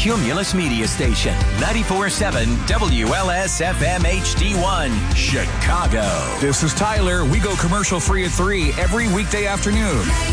Cumulus Media Station, 94.7 WLS-FM HD1, Chicago. This is Tyler. We go commercial free at 3 every weekday afternoon.